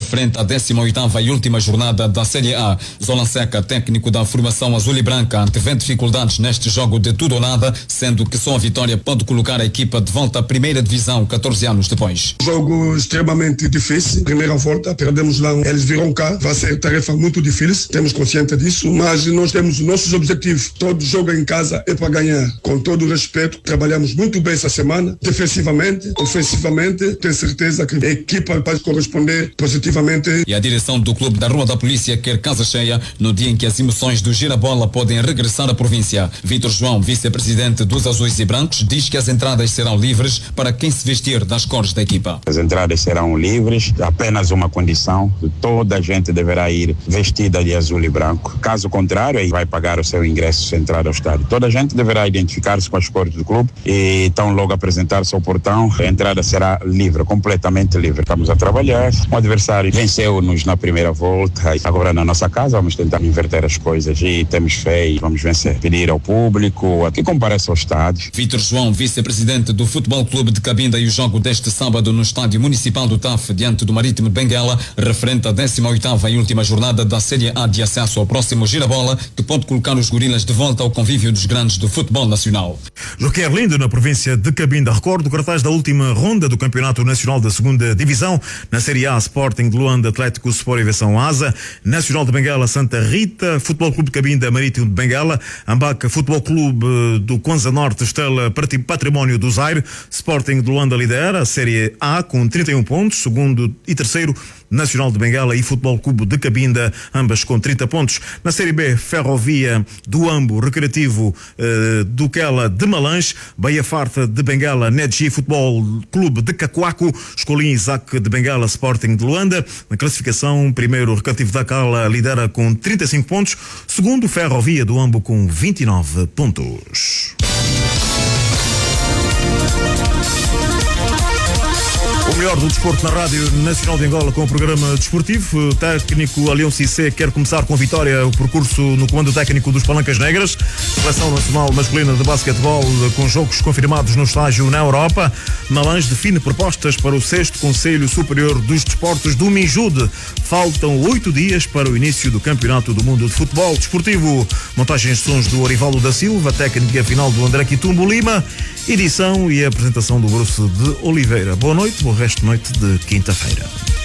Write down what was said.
referente à 18ª e última jornada da Série A. Zola Seca, técnico da formação azul e branca, antevê dificuldades neste jogo de tudo ou nada, sendo que só a vitória pode colocar a equipa de volta à primeira divisão 14 anos depois. Jogo extremamente difícil. Primeira volta, perdemos lá, eles viram cá, vai ser tarefa muito difícil, temos consciência disso, mas nós temos nossos objetivos. Todo jogo em casa é para ganhar. Com todo o respeito, trabalhamos muito bem essa semana, defensivamente, ofensivamente, tenho certeza que a equipa vai corresponder positivamente. E a direção do clube da Rua da Polícia quer casa cheia no dia em que as emoções do Girabola podem regressar à província. Vítor João, vice-presidente dos Azuis e Brancos, diz que as entradas serão livres para quem se vestir das cores da equipa. As entradas serão livres, apenas uma condição: toda a gente deverá ir vestida de azul e branco. Caso contrário, aí vai pagar o seu ingresso sem entrada ao estádio. Toda a gente deverá identificar-se com as cores do clube e então logo apresentar-se ao portão. A entrada será livre, completamente livre. Estamos a trabalhar. O adversário venceu-nos na primeira volta. Agora na nossa casa vamos tentar inverter as coisas e temos fé e vamos vencer. Pedir ao público que compareça ao estádio. Vítor João, vice-presidente do Futebol Clube de Cabinda, e o jogo deste sábado no Estádio Municipal do TAF diante do Marítimo de Benguela, referente à 18ª e última jornada da Série A de acesso ao próximo Girabola, que pode colocar os gorilas de volta ao convívio dos grandes do futebol nacional. Joquer Lindo, na província de Cabinda. Recordo o cartaz da última ronda do Campeonato Nacional da Segunda Divisão. Na Série A, Sporting de Luanda, Atlético Sport e Aviação Asa. Nacional de Benguela, Santa Rita. Futebol Clube de Cabinda, Marítimo de Benguela. Ambaca, Futebol Clube do Kwanza Norte, Estrela Património do Zaire. Sporting de Luanda lidera a Série A com 31 pontos. Segundo e terceiro, Nacional de Benguela e Futebol Clube de Cabinda, ambas com 30 pontos. Na Série B, Ferrovia do Ambo, Recreativo do Quela de Malange, Baía Farta de Benguela, Nedji Futebol Clube de Cacoaco, Escolim Isaac de Benguela, Sporting de Luanda. Na classificação, primeiro, Recreativo da Cala lidera com 35 pontos, segundo, Ferrovia do Ambo com 29 pontos. O melhor do desporto na Rádio Nacional de Angola com o programa desportivo. O técnico Alião Cissé quer começar com vitória o percurso no comando técnico dos Palancas Negras. Seleção Nacional Masculina de Basquetebol com jogos confirmados no estágio na Europa. Malange define propostas para o 6º Conselho Superior dos Desportos do Minjude. Faltam 8 dias para o início do Campeonato do Mundo de Futebol Desportivo. Montagens de sons do Orivaldo da Silva, técnica final do André Quitumbo Lima, edição e apresentação do Bruce de Oliveira. Boa noite, bom resto de noite de quinta-feira.